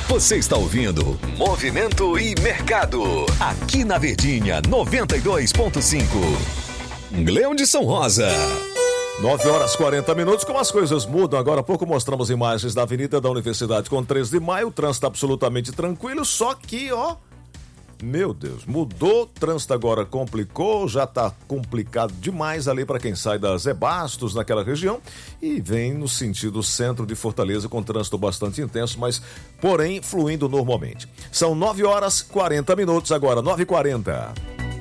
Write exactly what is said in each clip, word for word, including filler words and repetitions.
Você está ouvindo Movimento e Mercado, aqui na Verdinha noventa e dois ponto cinco. Leão de São Rosa. nove horas e quarenta minutos, como as coisas mudam. Agora há pouco mostramos imagens da Avenida da Universidade com três de maio, o trânsito absolutamente tranquilo, só que, ó, meu Deus, mudou, trânsito agora complicou, já tá complicado demais ali para quem sai da Zé Bastos, naquela região, e vem no sentido centro de Fortaleza com trânsito bastante intenso, mas, porém, fluindo normalmente. São nove horas e quarenta minutos agora, nove e quarenta.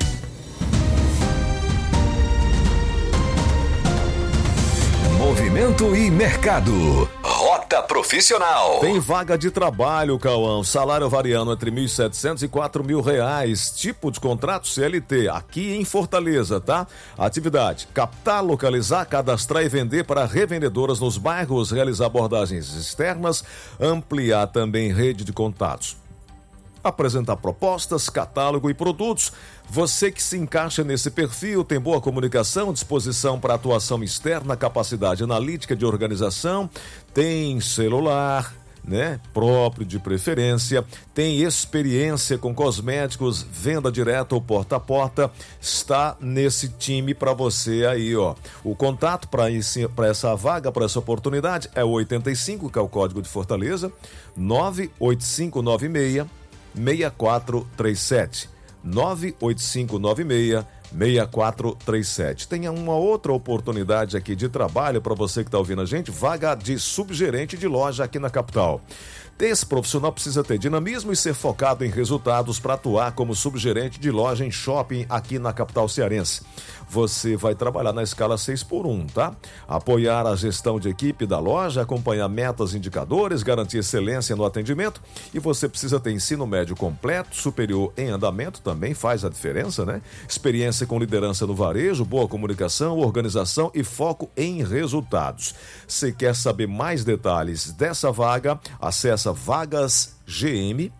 Movimento e Mercado. Rota Profissional. Tem vaga de trabalho, Cauã. Salário variando entre mil e setecentos e quatro mil reais. Tipo de contrato C L T, aqui em Fortaleza, tá? Atividade: captar, localizar, cadastrar e vender para revendedoras nos bairros, realizar abordagens externas, ampliar também rede de contatos, apresentar propostas, catálogo e produtos. Você que se encaixa nesse perfil, tem boa comunicação, disposição para atuação externa, capacidade analítica de organização, tem celular, né, próprio de preferência, tem experiência com cosméticos, venda direta ou porta a porta, está nesse time para você aí, ó. O contato para essa vaga, para essa oportunidade é o oitenta e cinco, que é o código de Fortaleza, nove oito cinco nove seis seis quatro três sete. nove oito cinco nove seis seis quatro três sete. Tem uma outra oportunidade aqui de trabalho para você que está ouvindo a gente, vaga de subgerente de loja aqui na capital. Esse profissional precisa ter dinamismo e ser focado em resultados para atuar como subgerente de loja em shopping aqui na capital cearense. Você vai trabalhar na escala seis por um, tá? Apoiar a gestão de equipe da loja, acompanhar metas e indicadores, garantir excelência no atendimento, e você precisa ter ensino médio completo, superior em andamento, também faz a diferença, né? Experiência com liderança no varejo, boa comunicação, organização e foco em resultados. Se quer saber mais detalhes dessa vaga, acessa Vagas G M,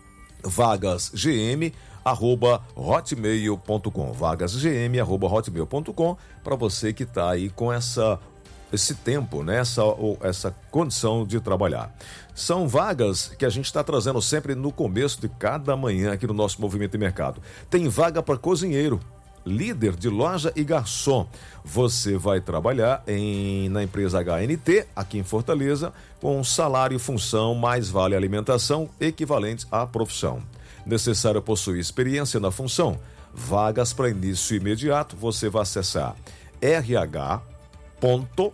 Vagas G M, arroba hotmail ponto com, vagas g m arroba hotmail ponto com, para você que está aí com essa, esse tempo, né? essa, ou, essa condição de trabalhar. São vagas que a gente está trazendo sempre no começo de cada manhã aqui no nosso Movimento e Mercado. Tem vaga para cozinheiro, líder de loja e garçom. Você vai trabalhar em, na empresa H N T, aqui em Fortaleza, com salário e função mais vale alimentação equivalentes à profissão. Necessário possuir experiência na função. Vagas para início imediato, você vai acessar r h ponto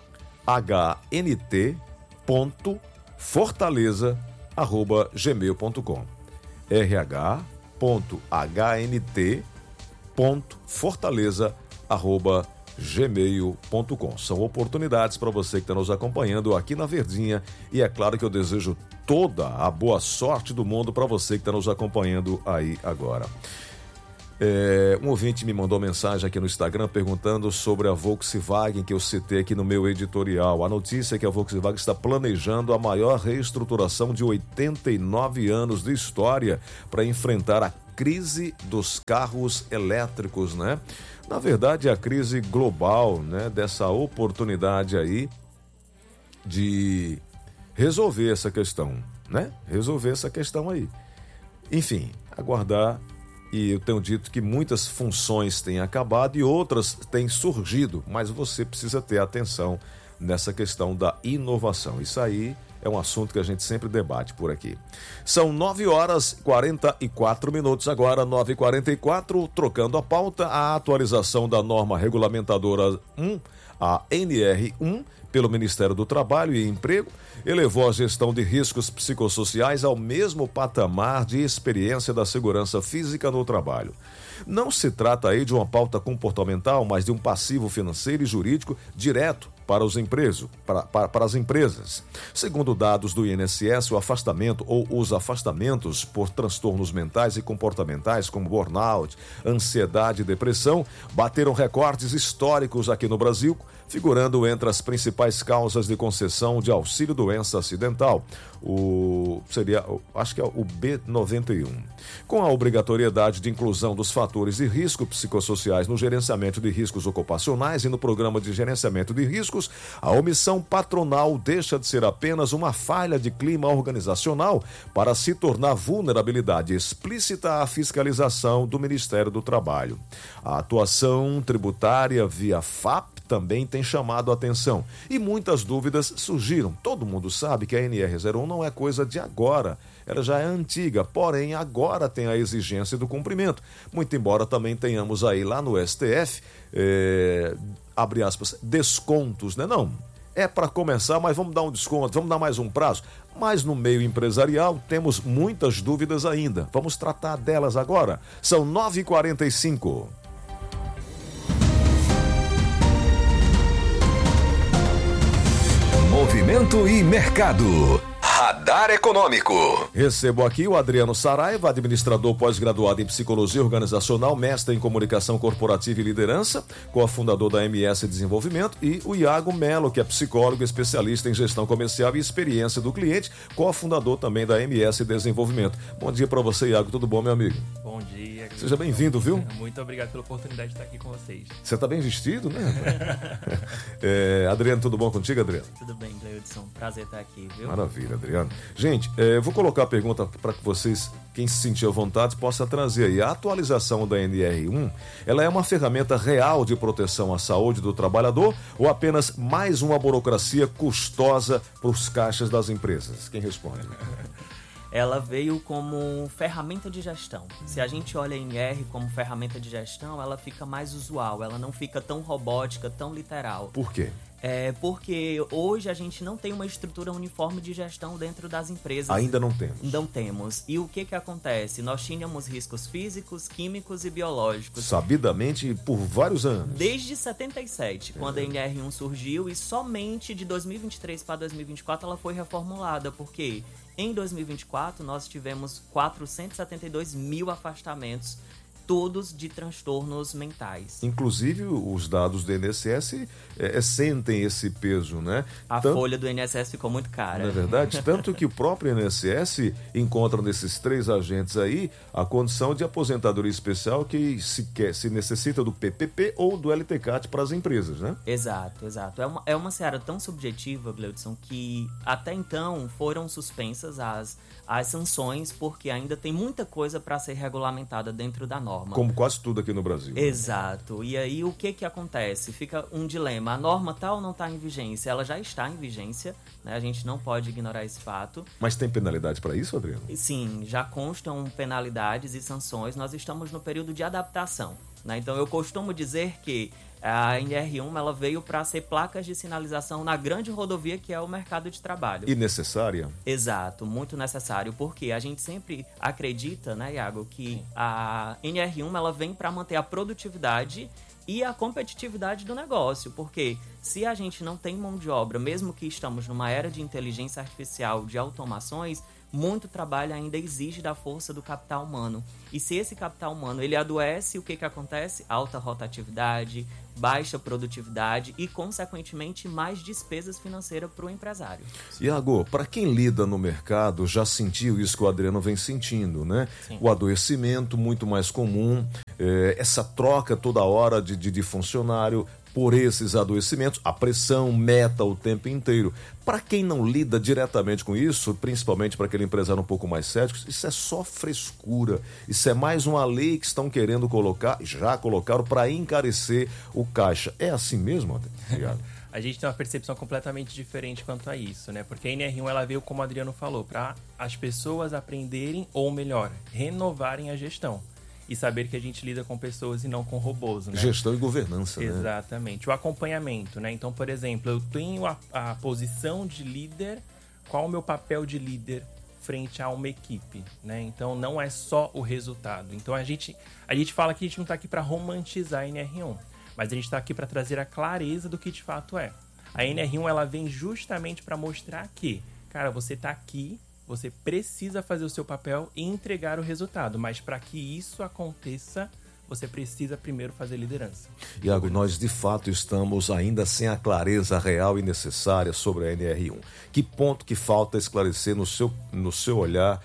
h n t ponto fortaleza arroba gmail ponto com, r h ponto h n t ponto fortaleza arroba gmail ponto com. São oportunidades para você que está nos acompanhando aqui na Verdinha, e é claro que eu desejo toda a boa sorte do mundo para você que está nos acompanhando aí agora. É, um ouvinte me mandou mensagem aqui no Instagram perguntando sobre a Volkswagen, que eu citei aqui no meu editorial. A notícia é que a Volkswagen está planejando a maior reestruturação de oitenta e nove anos de história para enfrentar a crise dos carros elétricos, né? Na verdade, a crise global, né? Dessa oportunidade aí de resolver essa questão, né? Resolver essa questão aí. Enfim, aguardar. E eu tenho dito que muitas funções têm acabado e outras têm surgido, mas você precisa ter atenção nessa questão da inovação. Isso aí é um assunto que a gente sempre debate por aqui. São nove horas e quarenta e quatro minutos agora, nove e quarenta e quatro, trocando a pauta, a atualização da norma regulamentadora um, a N R um, pelo Ministério do Trabalho e Emprego, elevou a gestão de riscos psicossociais ao mesmo patamar de experiência da segurança física no trabalho. Não se trata aí de uma pauta comportamental, mas de um passivo financeiro e jurídico direto para os empresos, para, para, para as empresas. Segundo dados do I N S S, o afastamento ou os afastamentos por transtornos mentais e comportamentais, como burnout, ansiedade e depressão, bateram recordes históricos aqui no Brasil, figurando entre as principais causas de concessão de auxílio-doença acidental. O seria, acho que é o B noventa e um. Com a obrigatoriedade de inclusão dos fatores de risco psicossociais no gerenciamento de riscos ocupacionais e no programa de gerenciamento de riscos, riscos, a omissão patronal deixa de ser apenas uma falha de clima organizacional para se tornar vulnerabilidade explícita à fiscalização do Ministério do Trabalho. A atuação tributária via F A P também tem chamado a atenção e muitas dúvidas surgiram. Todo mundo sabe que a N R zero um não é coisa de agora, ela já é antiga, porém agora tem a exigência do cumprimento. Muito embora também tenhamos aí lá no S T F, é, abre aspas, descontos, né? Não, é para começar, mas vamos dar um desconto, vamos dar mais um prazo. Mas no meio empresarial temos muitas dúvidas ainda. Vamos tratar delas agora. São nove e quarenta e cinco. Movimento e mercado. Radar Econômico. Recebo aqui o Adriano Saraiva, administrador pós-graduado em Psicologia Organizacional, mestre em Comunicação Corporativa e Liderança, cofundador da M S Desenvolvimento, e o Iago Melo, que é psicólogo especialista em Gestão Comercial e Experiência do Cliente, cofundador também da M S Desenvolvimento. Bom dia para você, Iago. Tudo bom, meu amigo? Bom dia. Seja bem-vindo, viu? Muito obrigado pela oportunidade de estar aqui com vocês. Você está bem vestido, né? é, Adriano, tudo bom contigo, Adriano? Tudo bem, Gleudson. Prazer estar aqui, viu? Maravilha, Adriano. Gente, é, eu vou colocar a pergunta para que vocês, quem se sentir à vontade, possa trazer aí. A atualização da N R um, ela é uma ferramenta real de proteção à saúde do trabalhador ou apenas mais uma burocracia custosa para os caixas das empresas? Quem responde? Ela veio como ferramenta de gestão. Se a gente olha a N R como ferramenta de gestão, ela fica mais usual, ela não fica tão robótica, tão literal. Por quê? É porque hoje a gente não tem uma estrutura uniforme de gestão dentro das empresas. Ainda não temos. Não temos. E o que que acontece? Nós tínhamos riscos físicos, químicos e biológicos. Sabidamente por vários anos. Desde setenta e sete, é. quando a N R um surgiu, e somente de dois mil e vinte e três para dois mil e vinte e quatro ela foi reformulada, porque em dois mil e vinte e quatro nós tivemos quatrocentos e setenta e dois mil afastamentos, todos de transtornos mentais. Inclusive, os dados do I N S S é, é, sentem esse peso, né? A Tanto... folha do I N S S ficou muito cara. Não é verdade? Tanto que o próprio I N S S encontra nesses três agentes aí a condição de aposentadoria especial que se, quer, se necessita do P P P ou do L T C A T para as empresas, né? Exato, exato. É uma, é uma seara tão subjetiva, Gleudson, que até então foram suspensas as, as sanções, porque ainda tem muita coisa para ser regulamentada dentro da norma. Como quase tudo aqui no Brasil. Exato. E aí o que que acontece? Fica um dilema. A norma tal não está em vigência. Ela já está em vigência, né? A gente não pode ignorar esse fato. Mas tem penalidade para isso, Adriano? Sim, já constam penalidades e sanções. Nós estamos no período de adaptação, né? Então eu costumo dizer que a N R um ela veio para ser placas de sinalização na grande rodovia que é o mercado de trabalho. E necessária? Exato, muito necessário, porque a gente sempre acredita, né, Iago, que a N R um ela vem para manter a produtividade e a competitividade do negócio, porque se a gente não tem mão de obra, mesmo que estamos numa era de inteligência artificial, de automações, muito trabalho ainda exige da força do capital humano. E se esse capital humano ele adoece, o que que acontece? Alta rotatividade, baixa produtividade e, consequentemente, mais despesas financeiras para o empresário. Iago, para quem lida no mercado, já sentiu isso que o Adriano vem sentindo, né? Sim. O adoecimento muito mais comum, é, essa troca toda hora de, de, de funcionário por esses adoecimentos, a pressão meta o tempo inteiro. Para quem não lida diretamente com isso, principalmente para aquele empresário um pouco mais cético, isso é só frescura. Isso é mais uma lei que estão querendo colocar, já colocaram, para encarecer o caixa. É assim mesmo, Adriano? A gente tem uma percepção completamente diferente quanto a isso, né? Porque a N R um ela veio, como o Adriano falou, para as pessoas aprenderem, ou melhor, renovarem a gestão. E saber que a gente lida com pessoas e não com robôs, né? Gestão e governança, né? Exatamente. O acompanhamento, né? Então, por exemplo, eu tenho a, a posição de líder, qual o meu papel de líder frente a uma equipe, né? Então, não é só o resultado. Então, a gente, a gente fala que a gente não está aqui para romantizar a N R um, mas a gente está aqui para trazer a clareza do que de fato é. A N R um, ela vem justamente para mostrar que, cara, você está aqui, você precisa fazer o seu papel e entregar o resultado. Mas para que isso aconteça, você precisa primeiro fazer liderança. Iago, nós de fato estamos ainda sem a clareza real e necessária sobre a N R um. Que ponto que falta esclarecer no seu, no seu olhar,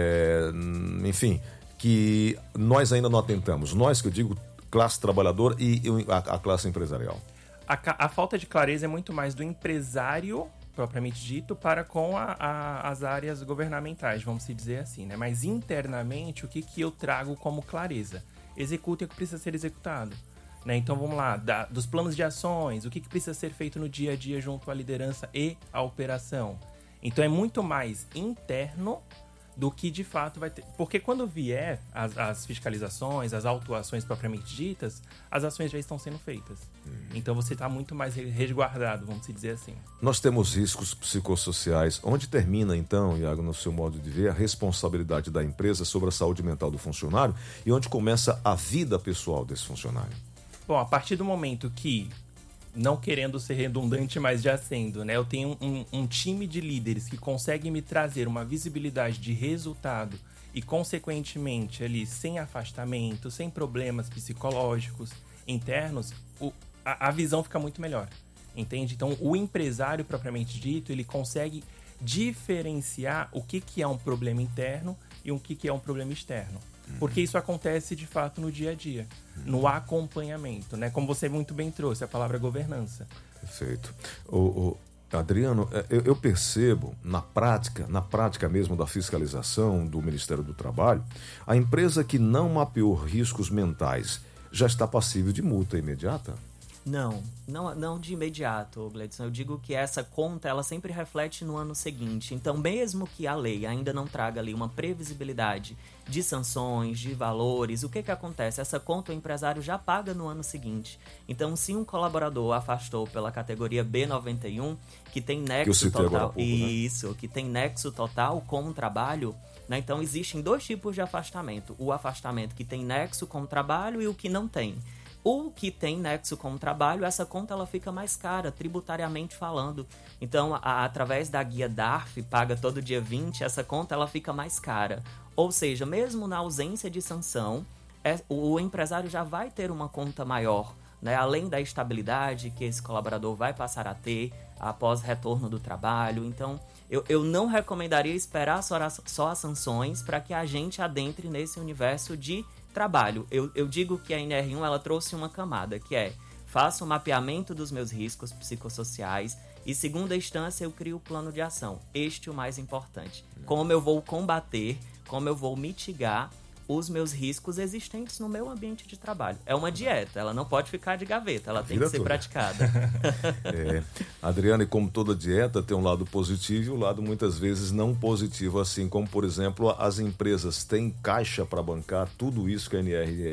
é, enfim, que nós ainda não atentamos? Nós, que eu digo, classe trabalhadora e a, a classe empresarial. A, a falta de clareza é muito mais do empresário, propriamente dito, para com a, a, as áreas governamentais, vamos se dizer assim, né? Mas internamente, o que, que eu trago como clareza? Executem o que precisa ser executado. Né? Então vamos lá, da, dos planos de ações, o que, que precisa ser feito no dia a dia junto à liderança e à operação. Então é muito mais interno do que de fato vai ter. Porque quando vier as, as fiscalizações, as autuações propriamente ditas, as ações já estão sendo feitas. Uhum. Então você está muito mais resguardado, vamos dizer assim. Nós temos riscos psicossociais. Onde termina, então, Iago, no seu modo de ver, a responsabilidade da empresa sobre a saúde mental do funcionário e onde começa a vida pessoal desse funcionário? Bom, a partir do momento que, não querendo ser redundante, mas já sendo, né? Eu tenho um, um time de líderes que consegue me trazer uma visibilidade de resultado e, consequentemente, ali, sem afastamento, sem problemas psicológicos internos, o, a, a visão fica muito melhor, entende? Então, o empresário, propriamente dito, ele consegue diferenciar o que, que é um problema interno e o que, que é um problema externo. Porque isso acontece, de fato, no dia a dia, no acompanhamento, né? Como você muito bem trouxe, a palavra governança. Perfeito. O, o Adriano, eu, eu percebo, na prática, na prática mesmo da fiscalização do Ministério do Trabalho, a empresa que não mapeou riscos mentais já está passível de multa imediata? Não, não, não de imediato, Gleidson. Eu digo que essa conta, ela sempre reflete no ano seguinte. Então, mesmo que a lei ainda não traga ali uma previsibilidade de sanções, de valores, o que que acontece? Essa conta o empresário já paga no ano seguinte. Então, se um colaborador afastou pela categoria B noventa e um, que tem nexo total, pouco, isso, né? que tem nexo total com o trabalho, né? Então, existem dois tipos de afastamento. O afastamento que tem nexo com o trabalho e o que não tem. O que tem nexo com o trabalho, essa conta ela fica mais cara, tributariamente falando. Então, a, através da guia D A R F, paga todo dia vinte, essa conta ela fica mais cara. Ou seja, mesmo na ausência de sanção, é, o empresário já vai ter uma conta maior, né? Além da estabilidade que esse colaborador vai passar a ter após retorno do trabalho. Então, eu, eu não recomendaria esperar só, só as sanções para que a gente adentre nesse universo de trabalho. Eu, eu digo que a N R um ela trouxe uma camada, que é: faço o mapeamento dos meus riscos psicossociais e, segunda instância, eu crio o plano de ação. Este é o mais importante. Como eu vou combater, como eu vou mitigar os meus riscos existentes no meu ambiente de trabalho. É uma dieta, ela não pode ficar de gaveta, ela tem que ser toda. praticada. É, Adriana, e como toda dieta tem um lado positivo e um lado muitas vezes não positivo, assim como, por exemplo, as empresas têm caixa para bancar tudo isso que a N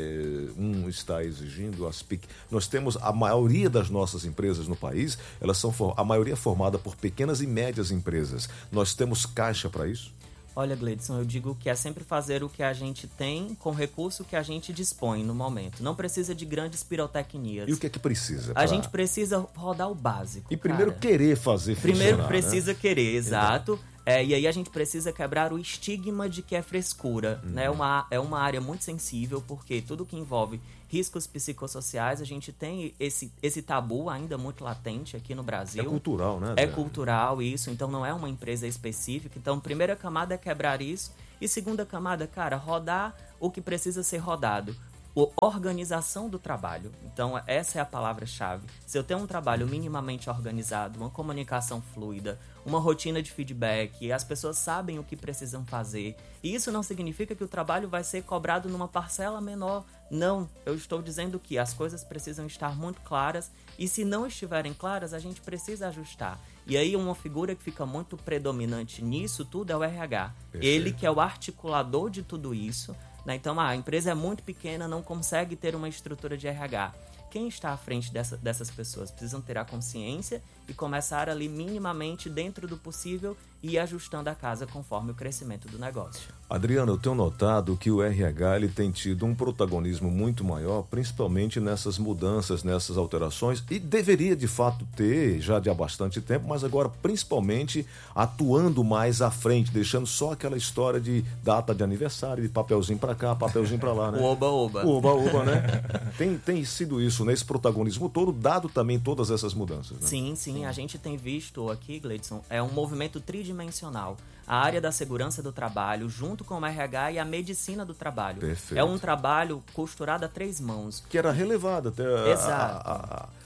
R um está exigindo. As P I C. Nós temos a maioria das nossas empresas no país, elas são a maioria formada por pequenas e médias empresas. Nós temos caixa para isso? Olha, Gleidson, eu digo que é sempre fazer o que a gente tem com o recurso que a gente dispõe no momento. Não precisa de grandes pirotecnias. E o que é que precisa? Pra... A gente precisa rodar o básico. E primeiro cara. querer fazer funcionar. Primeiro precisa né? querer, exato. É, e aí a gente precisa quebrar o estigma de que é frescura. Uhum. Né? Uma, é uma área muito sensível, porque tudo que envolve riscos psicossociais, a gente tem esse, esse tabu ainda muito latente aqui no Brasil. É cultural, né? É cultural isso, então não é uma empresa específica. Então, primeira camada é quebrar isso. E segunda camada, cara, rodar o que precisa ser rodado. Organização do trabalho. Então, essa é a palavra-chave. Se eu tenho um trabalho minimamente organizado, uma comunicação fluida, uma rotina de feedback, as pessoas sabem o que precisam fazer, e isso não significa que o trabalho vai ser cobrado numa parcela menor. Não, eu estou dizendo que as coisas precisam estar muito claras, e se não estiverem claras, a gente precisa ajustar. E aí uma figura que fica muito predominante nisso tudo é o R H. Perfeito. Ele que é o articulador de tudo isso. Então, a empresa é muito pequena, não consegue ter uma estrutura de R H. Quem está à frente dessa, dessas pessoas precisam ter a consciência e começar ali minimamente dentro do possível e ir ajustando a casa conforme o crescimento do negócio. Adriano, eu tenho notado que o R H ele tem tido um protagonismo muito maior, principalmente nessas mudanças, nessas alterações, e deveria de fato ter já de há bastante tempo, mas agora principalmente atuando mais à frente, deixando só aquela história de data de aniversário, de papelzinho para cá, papelzinho para lá, né? O oba-oba. O oba-oba, né? tem, tem sido isso, né? Esse protagonismo todo, dado também todas essas mudanças, né? Sim, sim, sim. A gente tem visto aqui, Gleidson, é um movimento tridimensional. A área da segurança do trabalho, junto com o R H e a medicina do trabalho. Perfeito. É um trabalho costurado a três mãos. Que era relevado até a, Exato. A, a,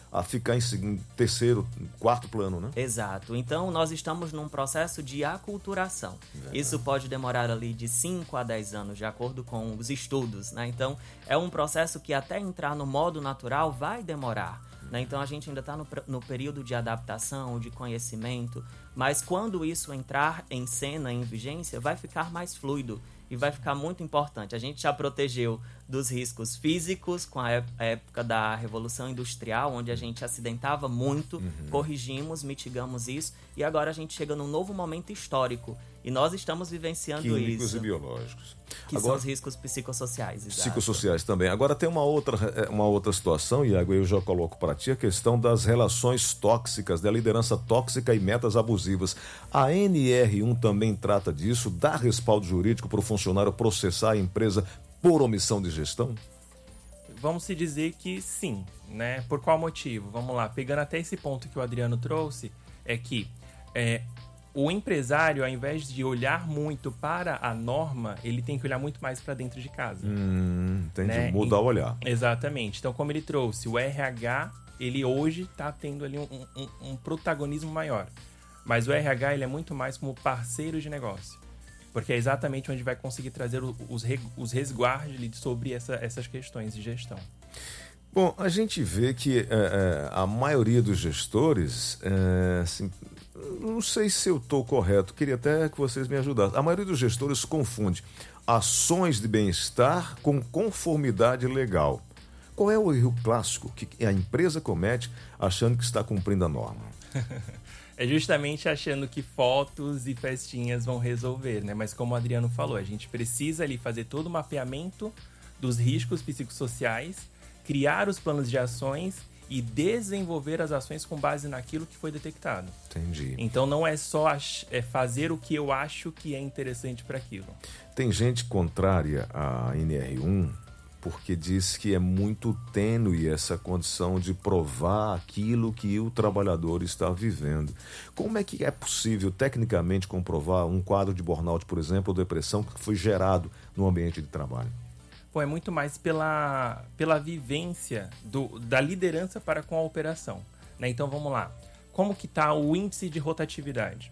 a ficar em, em terceiro, quarto plano, né? Exato. Então, nós estamos num processo de aculturação. É. Isso pode demorar ali de cinco a dez anos, de acordo com os estudos, né? Então, é um processo que até entrar no modo natural vai demorar, né? Então, a gente ainda está no, no período de adaptação, de conhecimento, mas quando isso entrar em cena, em vigência, vai ficar mais fluido. E vai ficar muito importante. A gente já protegeu dos riscos físicos com a época da Revolução Industrial, onde a gente acidentava muito, uhum. corrigimos, mitigamos isso, e agora a gente chega num novo momento histórico. E nós estamos vivenciando Químicos isso. Químicos e biológicos. Que agora, são os riscos psicossociais. Exato. Psicossociais também. Agora tem uma outra, uma outra situação, Iago, eu já coloco para ti, a questão das relações tóxicas, da liderança tóxica e metas abusivas. A N R um também trata disso, dá respaldo jurídico para o funcionário processar a empresa por omissão de gestão? Vamos se dizer que sim, né? Por qual motivo? Vamos lá, pegando até esse ponto que o Adriano trouxe, é que é, o empresário, ao invés de olhar muito para a norma, ele tem que olhar muito mais para dentro de casa. Hum, entendi, né? Mudar o olhar. Exatamente. Então, como ele trouxe, o R H, ele hoje está tendo ali um, um, um protagonismo maior. Mas o R H, ele é muito mais como parceiro de negócio. Porque é exatamente onde vai conseguir trazer os, os resguardos sobre essa, essas questões de gestão. Bom, a gente vê que é, é, a maioria dos gestores, é, assim, não sei se eu estou correto, queria até que vocês me ajudassem. A maioria dos gestores confunde ações de bem-estar com conformidade legal. Qual é o erro clássico que a empresa comete achando que está cumprindo a norma? É justamente achando que fotos e festinhas vão resolver, né? Mas como o Adriano falou, a gente precisa ali fazer todo o mapeamento dos riscos psicossociais, criar os planos de ações e desenvolver as ações com base naquilo que foi detectado. Entendi. Então não é só é fazer o que eu acho que é interessante para aquilo. Tem gente contrária à N R um porque diz que é muito tênue essa condição de provar aquilo que o trabalhador está vivendo. Como é que é possível, tecnicamente, comprovar um quadro de burnout, por exemplo, ou depressão que foi gerado no ambiente de trabalho? Pô, é muito mais pela, pela vivência do, da liderança para com a operação, né? Então, vamos lá. Como que está o índice de rotatividade?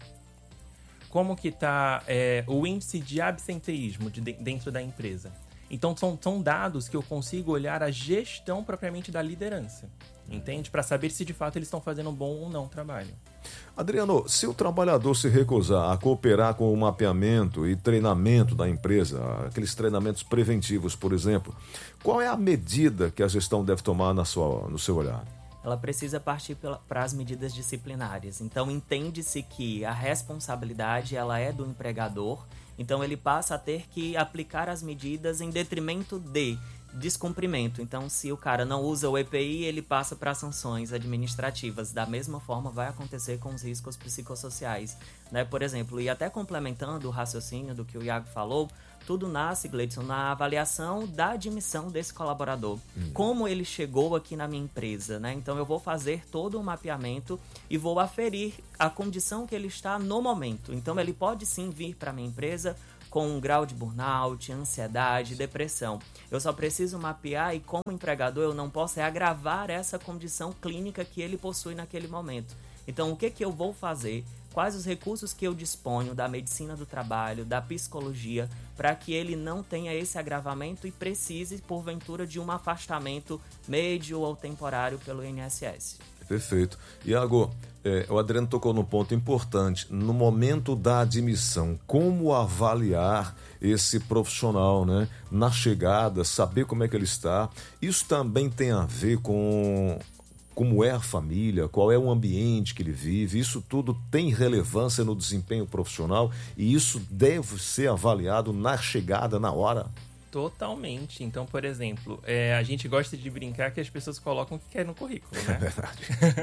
Como que está é, o índice de absenteísmo de, dentro da empresa? Então, são, são dados que eu consigo olhar a gestão propriamente da liderança, entende? Para saber se de fato eles estão fazendo um bom ou não trabalho. Adriano, se o trabalhador se recusar a cooperar com o mapeamento e treinamento da empresa, aqueles treinamentos preventivos, por exemplo, qual é a medida que a gestão deve tomar na sua, no seu olhar? Ela precisa partir para as medidas disciplinares. Então, entende-se que a responsabilidade ela é do empregador. Então, ele passa a ter que aplicar as medidas em detrimento de descumprimento. Então, se o cara não usa o E P I, ele passa para sanções administrativas. Da mesma forma, vai acontecer com os riscos psicossociais, né? Por exemplo, e até complementando o raciocínio do que o Iago falou, tudo nasce, Gleidson, na avaliação da admissão desse colaborador. Hum. Como ele chegou aqui na minha empresa, né? Então, eu vou fazer todo um mapeamento e vou aferir a condição que ele está no momento. Então, ele pode sim vir para a minha empresa com um grau de burnout, ansiedade, depressão. Eu só preciso mapear e, como empregador, eu não posso é agravar essa condição clínica que ele possui naquele momento. Então, o que, que eu vou fazer? Quais os recursos que eu disponho da medicina do trabalho, da psicologia, para que ele não tenha esse agravamento e precise, porventura, de um afastamento médio ou temporário pelo I N S S. Perfeito. Iago, é, o Adriano tocou num ponto importante. No momento da admissão, como avaliar esse profissional, né? Na chegada, saber como é que ele está. Isso também tem a ver com como é a família, qual é o ambiente que ele vive. Isso tudo tem relevância no desempenho profissional e isso deve ser avaliado na chegada, na hora. Totalmente. Então, por exemplo, é, a gente gosta de brincar que as pessoas colocam o que quer no currículo, né? É verdade.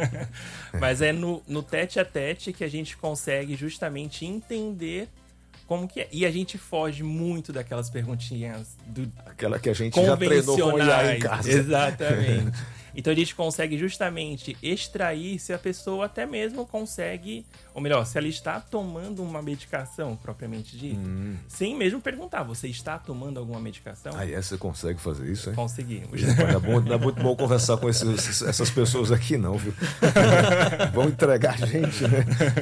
Mas é no, no tete a tete que a gente consegue justamente entender como que é. E a gente foge muito daquelas perguntinhas do aquela que a gente já treinou com o I A em casa. Exatamente. Então a gente consegue justamente extrair se a pessoa até mesmo consegue, ou melhor, se ela está tomando uma medicação propriamente dita, hum. sem mesmo perguntar, você está tomando alguma medicação? Ah, é, você consegue fazer isso, hein? Conseguimos. Não é, bom, não é muito bom conversar com esses, essas pessoas aqui não, viu? Vão entregar a gente, né?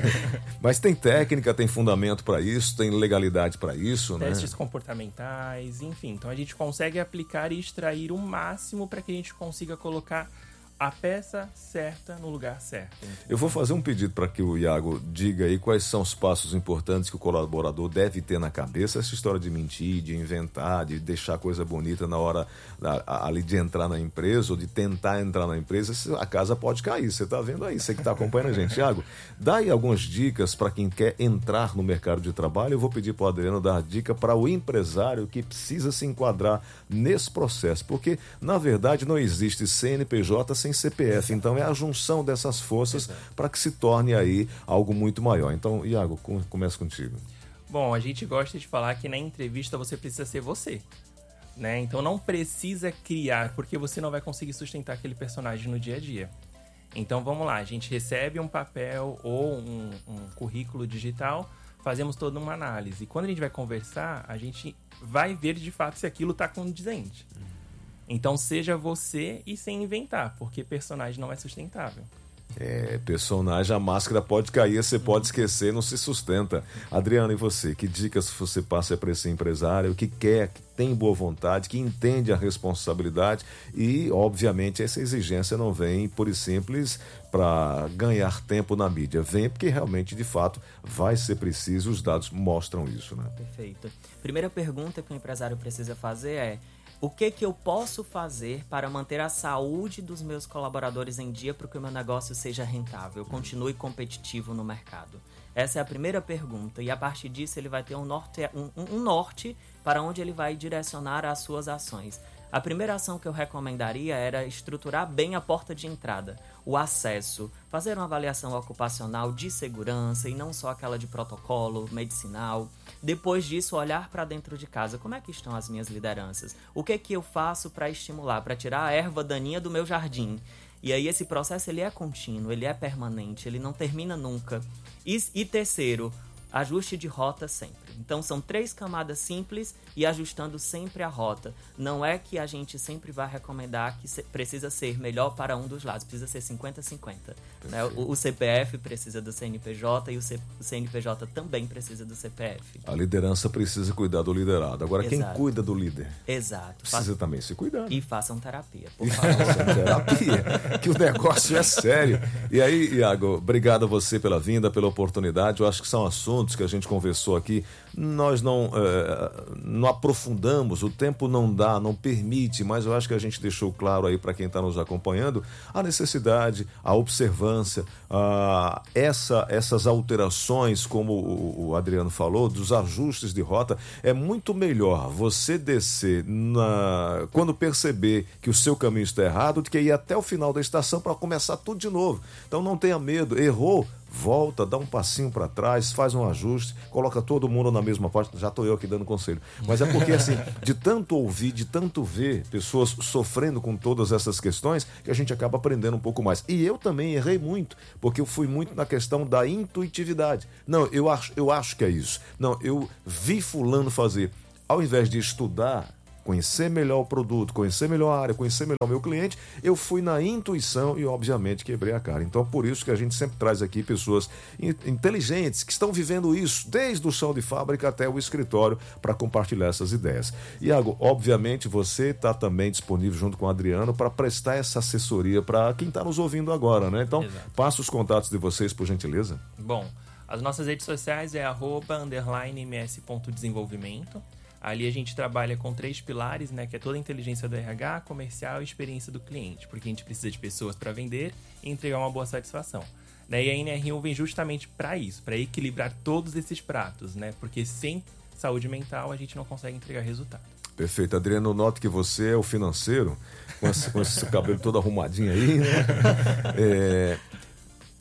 Mas tem técnica, tem fundamento para isso, tem legalidade para isso, né? Testes comportamentais, enfim. Então a gente consegue aplicar e extrair o máximo para que a gente consiga colocar a peça certa no lugar certo. Eu vou fazer um pedido para que o Iago diga aí quais são os passos importantes que o colaborador deve ter na cabeça. Essa história de mentir, de inventar, de deixar coisa bonita na hora ali de entrar na empresa ou de tentar entrar na empresa, a casa pode cair. Você está vendo aí, você que está acompanhando a gente. Iago, dá aí algumas dicas para quem quer entrar no mercado de trabalho. Eu vou pedir para o Adriano dar dica para o empresário que precisa se enquadrar nesse processo, porque na verdade não existe C N P J sem C P F, então é a junção dessas forças para que se torne aí algo muito maior. Então, Iago, começa contigo. Bom, a gente gosta de falar que na entrevista você precisa ser você, né? Então não precisa criar, porque você não vai conseguir sustentar aquele personagem no dia a dia. Então vamos lá, a gente recebe um papel ou um, um currículo digital, fazemos toda uma análise. E quando a gente vai conversar, a gente vai ver de fato se aquilo está condizente. Então seja você e sem inventar, porque personagem não é sustentável. É, personagem, a máscara pode cair, você pode esquecer, não se sustenta. Adriano, e você? Que dicas você passa para esse empresário que quer, que tem boa vontade, que entende a responsabilidade e, obviamente, essa exigência não vem por e simples para ganhar tempo na mídia. Vem porque realmente, de fato, vai ser preciso, os dados mostram isso, né? Perfeito. Primeira pergunta que o empresário precisa fazer é: o que que eu posso fazer para manter a saúde dos meus colaboradores em dia para que o meu negócio seja rentável, continue competitivo no mercado? Essa é a primeira pergunta e a partir disso ele vai ter um norte, um, um norte para onde ele vai direcionar as suas ações. A primeira ação que eu recomendaria era estruturar bem a porta de entrada, o acesso, fazer uma avaliação ocupacional de segurança e não só aquela de protocolo medicinal. Depois disso, olhar para dentro de casa. Como é que estão as minhas lideranças? O que é que eu faço para estimular, para tirar a erva daninha do meu jardim? E aí esse processo ele é contínuo, ele é permanente, ele não termina nunca. E, e terceiro, ajuste de rota sempre. Então são três camadas simples e ajustando sempre a rota. Não é que a gente sempre vai recomendar que se, precisa ser melhor para um dos lados, precisa ser cinquenta a cinquenta. Né? O, o C P F precisa do C N P J e o, C, o C N P J também precisa do C P F. A liderança precisa cuidar do liderado. Agora, Exato. Quem cuida do líder? Exato. Precisa Fa- também se cuidar. Né? E façam terapia, por E favor. façam terapia, que o negócio é sério. E aí, Iago, obrigado a você pela vinda, pela oportunidade. Eu acho que são assuntos que a gente conversou aqui. Nós não, é, não aprofundamos, o tempo não dá, não permite, mas eu acho que a gente deixou claro aí para quem está nos acompanhando a necessidade, a observância, a, essa, essas alterações, como o, o Adriano falou, dos ajustes de rota. É muito melhor você descer na, quando perceber que o seu caminho está errado do que ir até o final da estação para começar tudo de novo. Então não tenha medo, errou, volta, dá um passinho para trás, faz um ajuste, coloca todo mundo na mesma parte. Já estou eu aqui dando conselho. Mas é porque, assim, de tanto ouvir, de tanto ver pessoas sofrendo com todas essas questões, que a gente acaba aprendendo um pouco mais. E eu também errei muito, porque eu fui muito na questão da intuitividade. Não, eu acho, eu acho que é isso. Não, eu vi fulano fazer. Ao invés de estudar, conhecer melhor o produto, conhecer melhor a área, conhecer melhor o meu cliente, eu fui na intuição e, obviamente, quebrei a cara. Então, por isso que a gente sempre traz aqui pessoas inteligentes, que estão vivendo isso desde o chão de fábrica até o escritório para compartilhar essas ideias. Iago, obviamente, você está também disponível junto com o Adriano para prestar essa assessoria para quem está nos ouvindo agora, né? Então, Exato. Passa os contatos de vocês, por gentileza. Bom, as nossas redes sociais é arroba, underline, ms.desenvolvimento. Ali a gente trabalha com três pilares, né, que é toda a inteligência do R H, comercial e experiência do cliente, porque a gente precisa de pessoas para vender e entregar uma boa satisfação. Daí a N R um vem justamente para isso, para equilibrar todos esses pratos, né, porque sem saúde mental a gente não consegue entregar resultado. Perfeito. Adriano, note que você é o financeiro, com esse, com esse cabelo todo arrumadinho aí, né? É...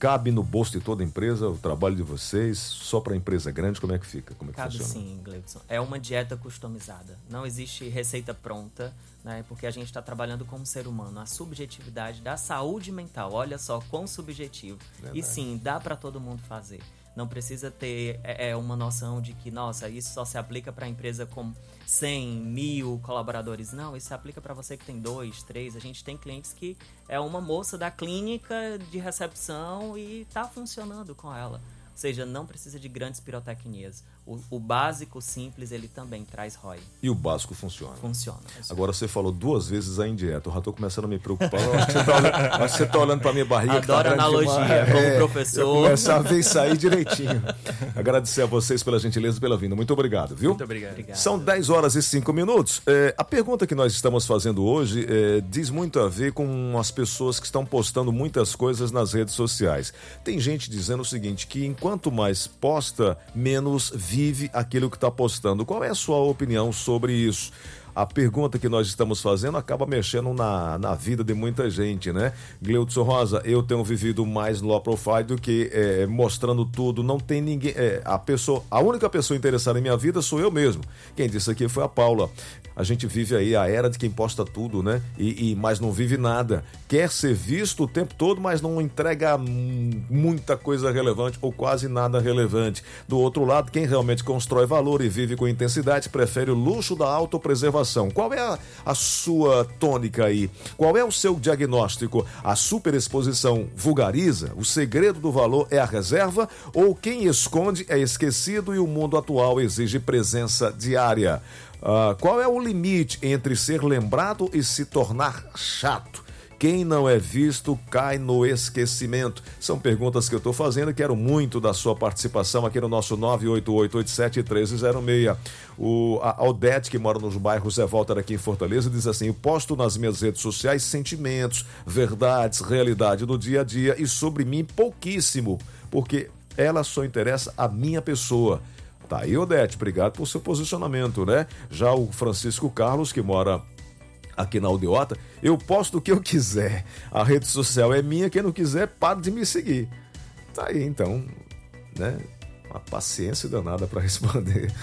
cabe no bolso de toda empresa o trabalho de vocês? Só para empresa grande, como é que fica? Como é que Cabe funciona? sim, Gleudson. É uma dieta customizada. Não existe receita pronta, né? Porque a gente está trabalhando com o ser humano. A subjetividade da saúde mental. Olha só quão subjetivo. Verdade. E sim, dá para todo mundo fazer. Não precisa ter é, uma noção de que, nossa, isso só se aplica para a empresa com cem, mil colaboradores. Não, isso se aplica para você que tem dois, três. A gente tem clientes que é uma moça da clínica de recepção e está funcionando com ela. Ou seja, não precisa de grandes pirotecnias. O, o básico, simples, ele também traz R O I. E o básico funciona? Funciona. Agora você falou duas vezes a indieta. Eu já estou começando a me preocupar. Eu acho que você tá olhando, acho que você tá olhando para minha barriga. Adoro tá analogia, como é, professor. Começar a ver isso aí direitinho. Agradecer a vocês pela gentileza e pela vinda. Muito obrigado, viu? Muito obrigado. Obrigado. São dez horas e cinco minutos. É, a pergunta que nós estamos fazendo hoje é, diz muito a ver com as pessoas que estão postando muitas coisas nas redes sociais. Tem gente dizendo o seguinte, que enquanto mais posta, menos vive aquilo que está postando. Qual é a sua opinião sobre isso? A pergunta que nós estamos fazendo acaba mexendo na, na vida de muita gente, né? Gleudson Rosa, eu tenho vivido mais no low profile do que é, mostrando tudo. Não tem ninguém... É, a, pessoa, a única pessoa interessada em minha vida sou eu mesmo. Quem disse aqui foi a Paula. A gente vive aí a era de quem posta tudo, né? E, e, mas não vive nada. Quer ser visto o tempo todo, mas não entrega muita coisa relevante ou quase nada relevante. Do outro lado, quem realmente constrói valor e vive com intensidade prefere o luxo da autopreservação. Qual é a, a sua tônica aí? Qual é o seu diagnóstico? A superexposição vulgariza? O segredo do valor é a reserva? Ou quem esconde é esquecido e o mundo atual exige presença diária? Uh, qual é o limite entre ser lembrado e se tornar chato? Quem não é visto cai no esquecimento. São perguntas que eu estou fazendo e quero muito da sua participação aqui no nosso nove oito oito, oito sete um três zero seis. O, a Odete, que mora nos bairros Zé Walter aqui em Fortaleza, diz assim: eu posto nas minhas redes sociais sentimentos, verdades, realidade do dia a dia e sobre mim pouquíssimo, porque ela só interessa a minha pessoa. Tá aí, Odete, obrigado por seu posicionamento, né? Já o Francisco Carlos, que mora aqui na Aldeota, eu posto o que eu quiser. A rede social é minha, quem não quiser, para de me seguir. Tá aí, então, né? Uma paciência danada para responder.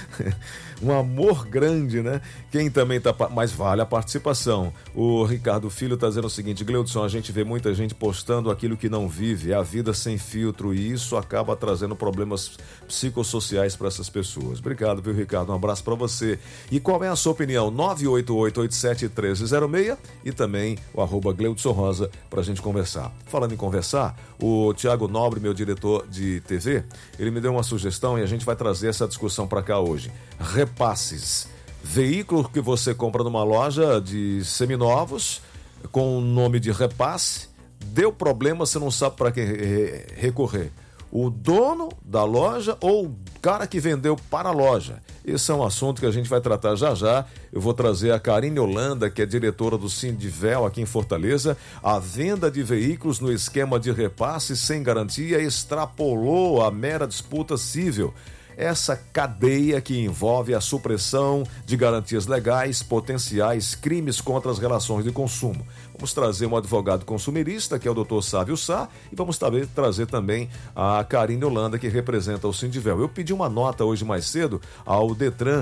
Um amor grande, né? Quem também tá... Mas vale a participação. O Ricardo Filho tá dizendo o seguinte: Gleudson, a gente vê muita gente postando aquilo que não vive, é a vida sem filtro, e isso acaba trazendo problemas psicossociais para essas pessoas. Obrigado, viu, Ricardo? Um abraço para você. E qual é a sua opinião? nove oito oito, oito sete um três zero seis e também o arroba Gleudson Rosa pra gente conversar. Falando em conversar, o Tiago Nobre, meu diretor de T V, ele me deu uma sugestão e a gente vai trazer essa discussão para cá hoje. Repasses. Veículo que você compra numa loja de seminovos com o nome de repasse, deu problema, você não sabe para quem recorrer. O dono da loja ou o cara que vendeu para a loja? Esse é um assunto que a gente vai tratar já já. Eu vou trazer a Karine Holanda, que é diretora do Sindivel aqui em Fortaleza. A venda de veículos no esquema de repasse sem garantia extrapolou a mera disputa civil. Essa cadeia que envolve a supressão de garantias legais, potenciais crimes contra as relações de consumo. Vamos trazer um advogado consumerista, que é o doutor Sávio Sá, e vamos também trazer também a Karine Holanda, que representa o Sindivel. Eu pedi uma nota hoje mais cedo ao Detran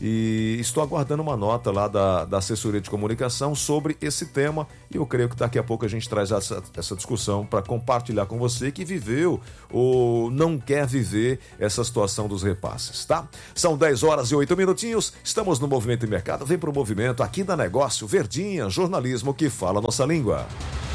e estou aguardando uma nota lá da, da assessoria de comunicação sobre esse tema, e eu creio que daqui a pouco a gente traz essa, essa discussão para compartilhar com você que viveu ou não quer viver essa situação dos repasses, tá? São dez horas e oito minutinhos, estamos no Movimento e Mercado. Vem pro movimento aqui da Negócio Verdinha, jornalismo que fala a nossa língua.